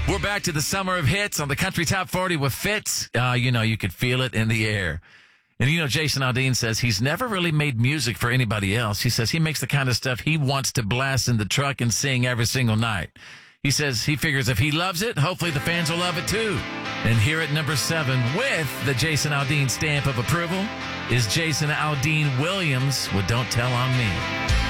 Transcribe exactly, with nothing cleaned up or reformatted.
We're back to the summer of hits on the Country Top forty with Fitz. Uh, you know, you could feel it in the air. And you know, Jason Aldean says he's never really made music for anybody else. He says he makes the kind of stuff he wants to blast in the truck and sing every single night. He says he figures if he loves it, hopefully the fans will love it too. And here at number seven, with the Jason Aldean stamp of approval, is Jason Aldean Williams with Don't Tell on Me.